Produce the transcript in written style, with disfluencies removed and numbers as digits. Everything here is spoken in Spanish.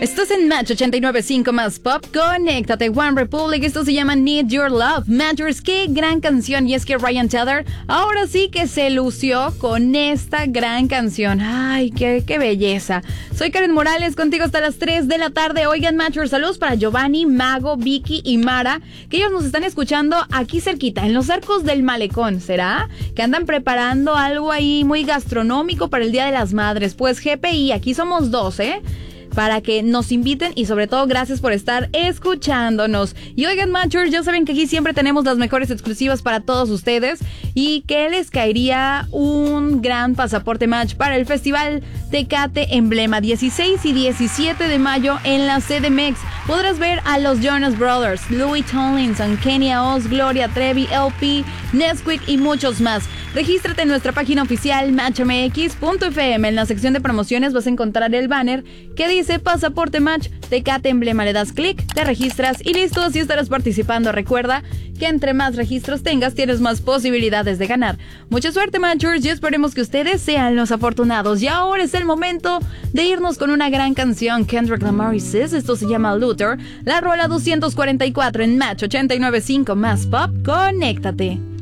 Estás en Match 89.5 más Pop. Conéctate, One Republic. Esto se llama Need Your Love. Matchers, qué gran canción. Y es que Ryan Tedder ahora sí que se lució con esta gran canción. Ay, qué belleza. Soy Karen Morales, contigo hasta las 3 de la tarde. Oigan, Matchers, saludos para Giovanni, Mago, Vicky y Mara, que ellos nos están escuchando aquí cerquita, en los Arcos del Malecón. ¿Será que andan preparando algo ahí muy gastronómico para el Día de las Madres? Pues GPI, aquí somos dos, para que nos inviten y sobre todo gracias por estar escuchándonos. Y oigan, Matchers, ya saben que aquí siempre tenemos las mejores exclusivas para todos ustedes y que les caería un gran pasaporte Match para el Festival Tecate Emblema 16 y 17 de mayo en la CDMX. Podrás ver a los Jonas Brothers, Louis Tomlinson, Kenya Oz, Gloria Trevi, LP, Nesquik y muchos más. Regístrate en nuestra página oficial matchmx.fm. En la sección de promociones vas a encontrar el banner que dice Pasaporte Match Tecate Emblema. Le das clic, te registras y listo, así estarás participando. Recuerda que entre más registros tengas, tienes más posibilidades de ganar. Mucha suerte, Matchers, y esperemos que ustedes sean los afortunados. Y ahora es el momento de irnos con una gran canción. Kendrick Lamar y Sis, esto se llama Luther, la rola 244 en Match 89.5 más Pop. Conéctate.